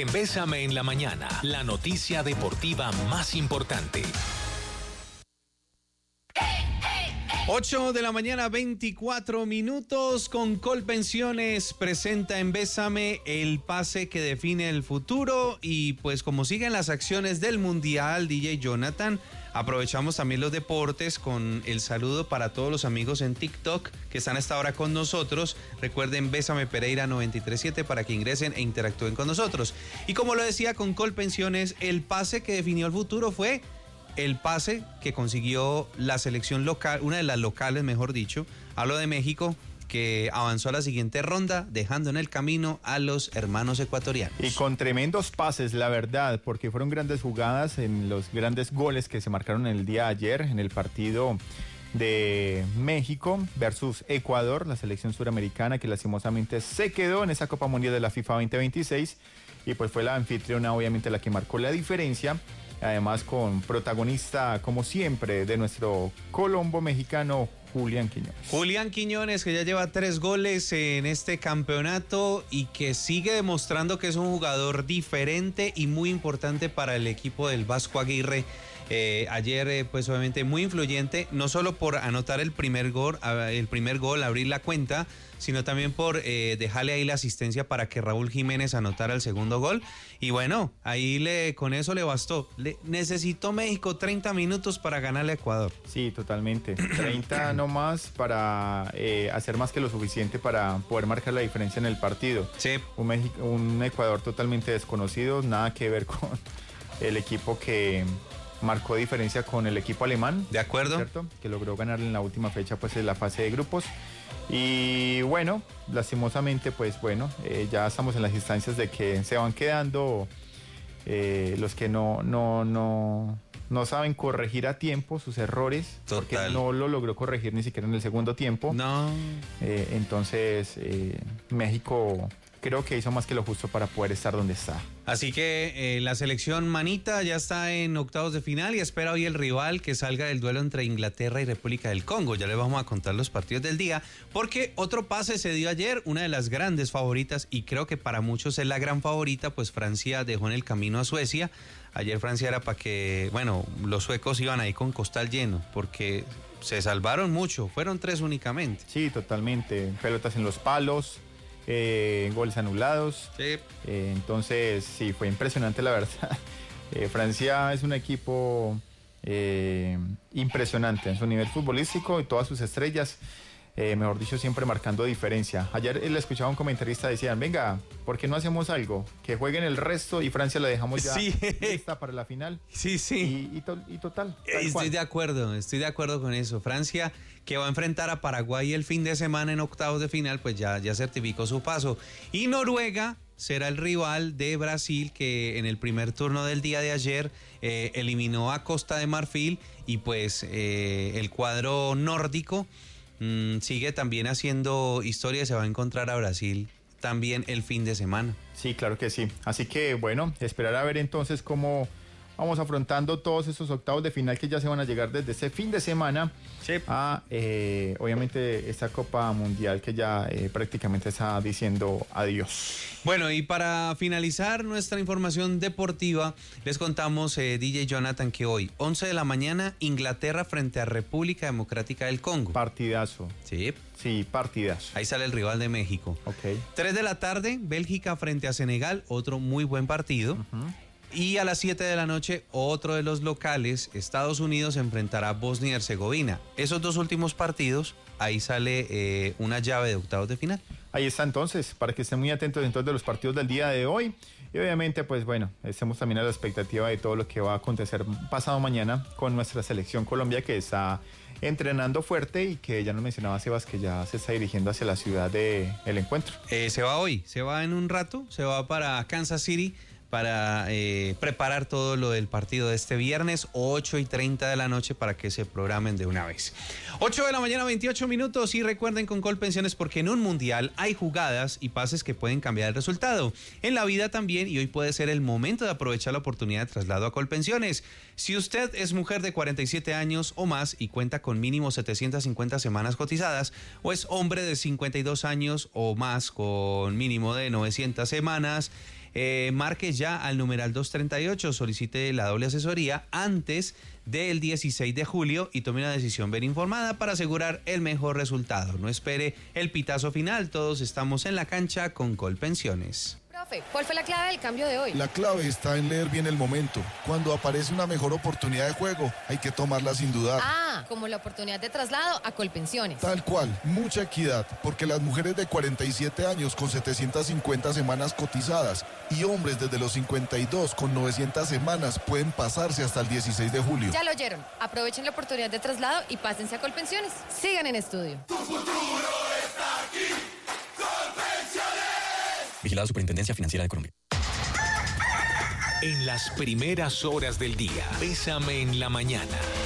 En Bésame en la Mañana, la noticia deportiva más importante. 8 de la mañana, 24 minutos. Con Colpensiones presenta en Bésame el pase que define el futuro. Y pues como siguen las acciones del Mundial, DJ Jonathan, aprovechamos también los deportes con el saludo para todos los amigos en TikTok que están a esta hora con nosotros. Recuerden Bésame Pereira 937 para que ingresen e interactúen con nosotros. Y como lo decía con Colpensiones, el pase que definió el futuro fue el pase que consiguió la selección local, una de las locales, mejor dicho, hablo de México, que avanzó a la siguiente ronda, dejando en el camino a los hermanos ecuatorianos. Y con tremendos pases, la verdad, porque fueron grandes jugadas en los grandes goles que se marcaron el día de ayer en el partido de México versus Ecuador, la selección suramericana que lastimosamente se quedó en esa Copa Mundial de la FIFA 2026 y pues fue la anfitriona obviamente la que marcó la diferencia. Además con protagonista, como siempre, de nuestro colombo mexicano, Julián Quiñones. Julián Quiñones, que ya lleva 3 goles en este campeonato y que sigue demostrando que es un jugador diferente y muy importante para el equipo del Vasco Aguirre. Ayer, pues obviamente muy influyente, no solo por anotar el primer gol, abrir la cuenta, sino también por dejarle ahí la asistencia para que Raúl Jiménez anotara el segundo gol. Y bueno, ahí con eso le bastó. Necesitó México 30 minutos para ganarle a Ecuador. Sí, totalmente. 30 nomás para hacer más que lo suficiente para poder marcar la diferencia en el partido. Sí. Un Ecuador totalmente desconocido, nada que ver con el equipo que marcó diferencia con el equipo alemán. De acuerdo. ¿Cierto? Que logró ganar en la última fecha pues en la fase de grupos. Y bueno, lastimosamente pues bueno, ya estamos en las instancias de que se van quedando los que no saben corregir a tiempo sus errores. Total. Porque no lo logró corregir ni siquiera en el segundo tiempo. No. Entonces México creo que hizo más que lo justo para poder estar donde está. Así que la selección manita ya está en octavos de final y espera hoy el rival que salga del duelo entre Inglaterra y República del Congo. Ya les vamos a contar los partidos del día, porque otro pase se dio ayer, una de las grandes favoritas, y creo que para muchos es la gran favorita, pues Francia dejó en el camino a Suecia. Ayer Francia era para que, bueno, los suecos iban ahí con costal lleno, porque se salvaron mucho, fueron 3 únicamente. Sí, totalmente, pelotas en los palos, goles anulados. Sí. Entonces sí, fue impresionante la verdad. Francia es un equipo impresionante en su nivel futbolístico y todas sus estrellas, mejor dicho, siempre marcando diferencia. Ayer le escuchaba a un comentarista, decían, venga, ¿por qué no hacemos algo? Que jueguen el resto y Francia la dejamos ya lista para la final. Sí, sí. Y total. Estoy de acuerdo con eso. Francia, que va a enfrentar a Paraguay el fin de semana en octavos de final, pues ya certificó su paso. Y Noruega será el rival de Brasil, que en el primer turno del día de ayer eliminó a Costa de Marfil, y pues el cuadro nórdico sigue también haciendo historia. Se va a encontrar a Brasil también el fin de semana. Sí, claro que sí. Así que bueno, esperar a ver entonces cómo vamos afrontando todos esos octavos de final que ya se van a llegar desde ese fin de semana. Sí. A obviamente esta Copa Mundial que ya prácticamente está diciendo adiós. Bueno, y para finalizar nuestra información deportiva, les contamos, DJ Jonathan, que hoy, 11 de la mañana, Inglaterra frente a República Democrática del Congo. Partidazo. Sí. Sí, partidazo. Ahí sale el rival de México. Ok. 3 de la tarde, Bélgica frente a Senegal, otro muy buen partido. Uh-huh. Y a las 7 de la noche, otro de los locales, Estados Unidos, enfrentará a Bosnia y Herzegovina. Esos 2 últimos partidos, ahí sale una llave de octavos de final. Ahí está entonces, para que estén muy atentos entonces de los partidos del día de hoy. Y obviamente, pues bueno, estemos también a la expectativa de todo lo que va a acontecer pasado mañana con nuestra selección Colombia, que está entrenando fuerte y que ya nos mencionaba Sebas que ya se está dirigiendo hacia la ciudad del encuentro. Se va hoy, se va en un rato, se va para Kansas City para preparar todo lo del partido de este viernes, 8:30 de la noche, para que se programen de una vez. 8 de la mañana, 28 minutos, y recuerden con Colpensiones, porque en un mundial hay jugadas y pases que pueden cambiar el resultado. En la vida también, y hoy puede ser el momento de aprovechar la oportunidad de traslado a Colpensiones. Si usted es mujer de 47 años o más y cuenta con mínimo 750 semanas cotizadas, o es hombre de 52 años o más con mínimo de 900 semanas, marque ya al numeral 238, solicite la doble asesoría antes del 16 de julio y tome una decisión bien informada para asegurar el mejor resultado. No espere el pitazo final, todos estamos en la cancha con Colpensiones. Profe, ¿cuál fue la clave del cambio de hoy? La clave está en leer bien el momento. Cuando aparece una mejor oportunidad de juego, hay que tomarla sin dudar. Ah, como la oportunidad de traslado a Colpensiones. Tal cual, mucha equidad, porque las mujeres de 47 años con 750 semanas cotizadas y hombres desde los 52 con 900 semanas pueden pasarse hasta el 16 de julio. Ya lo oyeron, aprovechen la oportunidad de traslado y pásense a Colpensiones. Sigan en estudio. Tu futuro está aquí. Vigilada Superintendencia Financiera de Colombia. En las primeras horas del día, Bésame en la mañana.